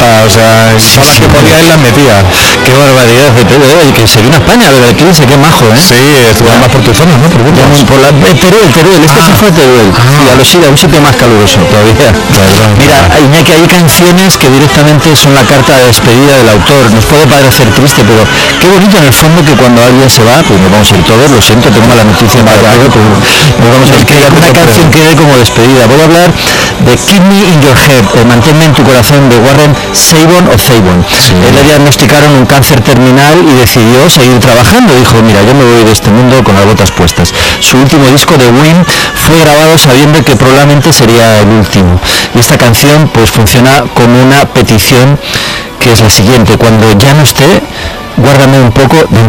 o sea, todas las que podía él las metía. Qué barbaridad de Pedro, que se vino a España, ¿verdad? Que dice, qué majo, ¿eh? Sí, estuvo más por tu zona, ¿no? Por Teruel, este se fue a Teruel, y a un sitio más caluroso todavía. Mira, Iñaki, hay canciones que directamente son la carta de despedida del autor. Nos puede parecer triste, pero qué bonito en el fondo que cuando alguien se va, pues nos vamos a ir todos, lo siento, tengo mala noticia para algo, pero nos vamos a ir, que una canción quede como despedida. Voy a hablar de Keep Me in Your Head, manténme en tu corazón, de Warren Zevon. Él le diagnosticaron un cáncer terminal y decidió seguir trabajando. Dijo, mira, yo me voy de este mundo con las botas puestas. Su último disco, The Wind, fue grabado sabiendo que probablemente sería el último. Y esta canción pues funciona como una petición, que es la siguiente: cuando ya no esté, guárdame un poco dentro